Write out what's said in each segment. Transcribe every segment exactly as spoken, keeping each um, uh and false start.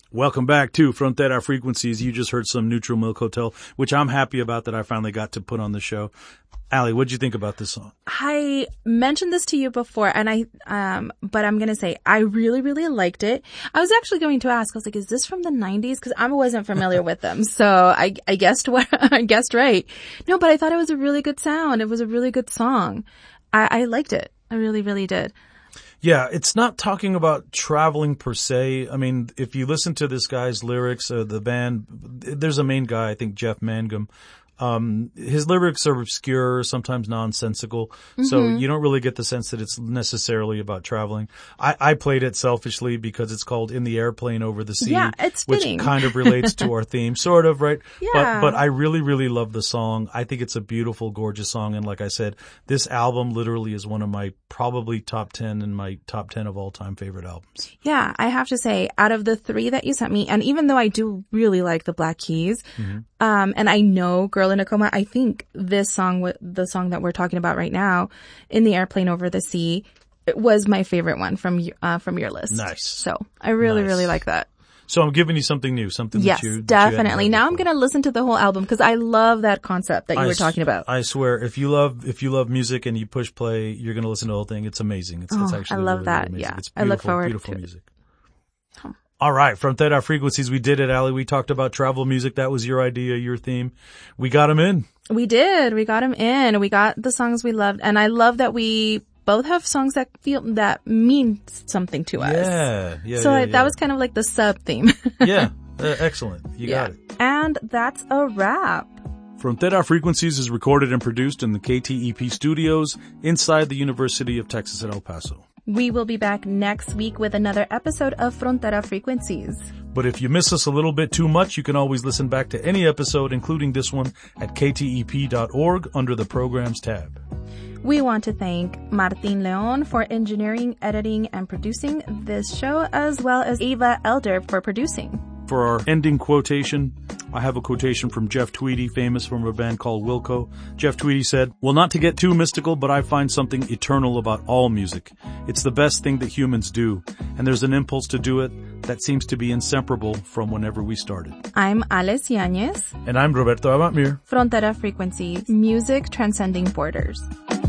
Welcome back to Frontera Frequencies. You just heard some Neutral Milk Hotel, which I'm happy about that I finally got to put on the show. Allie, what'd you think about this song? I mentioned this to you before, and I, um, but I'm gonna say I really, really liked it. I was actually going to ask. I was like, "Is this from the nineties?" Because I wasn't familiar with them, so I, I guessed what I guessed right. No, but I thought it was a really good sound. It was a really good song. I, I liked it. I really, really did. Yeah, it's not talking about traveling per se. I mean, if you listen to this guy's lyrics, uh, the band, there's a main guy, I think Jeff Mangum. Um, his lyrics are obscure, sometimes nonsensical, mm-hmm. so you don't really get the sense that it's necessarily about traveling. I, I played it selfishly because it's called In the Airplane Over the Sea, yeah, it's which fitting. kind of relates to our theme, sort of, right? Yeah. But, but I really, really love the song. I think it's a beautiful, gorgeous song, and like I said, this album literally is one of my probably top ten and my top ten of all-time favorite albums. Yeah, I have to say, out of the three that you sent me, and even though I do really like the Black Keys, mm-hmm. um, and I know Girl in a Coma, I think this song, the song that we're talking about right now, In the Airplane Over the Sea, it was my favorite one from uh, from your list. Nice. So I really, nice. really like that. So I'm giving you something new, something yes, that you... Yes, definitely. You now I'm going to listen to the whole album because I love that concept that you I were talking about. I swear, if you love if you love music and you push play, you're going to listen to the whole thing. It's amazing. It's, oh, it's actually I love really, that. really amazing. Yeah, It's I look forward beautiful to music. It. Huh. All right, Frontera Frequencies, we did it, Allie. We talked about travel music. That was your idea, your theme. We got them in. We did. We got them in. We got the songs we loved. And I love that we both have songs that feel, that mean something to us. Yeah, yeah, So yeah, I, yeah. that was kind of like the sub theme. yeah, uh, excellent. You yeah. got it. And that's a wrap. Frontera Frequencies is recorded and produced in the K T E P studios inside the University of Texas at El Paso. We will be back next week with another episode of Frontera Frequencies. But if you miss us a little bit too much, you can always listen back to any episode, including this one, at k t e p dot org under the Programs tab. We want to thank Martin Leon for engineering, editing, and producing this show, as well as Ava Elder for producing. For our ending quotation, I have a quotation from Jeff Tweedy, famous from a band called Wilco. Jeff Tweedy said, "Well, not to get too mystical, but I find something eternal about all music. It's the best thing that humans do, and there's an impulse to do it that seems to be inseparable from whenever we started." I'm Ales Yanez. And I'm Roberto Amatmir. Frontera Frequencies, music transcending borders.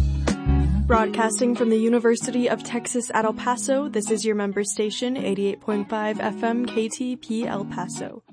Broadcasting from the University of Texas at El Paso, this is your member station, eighty-eight point five F M K T P El Paso.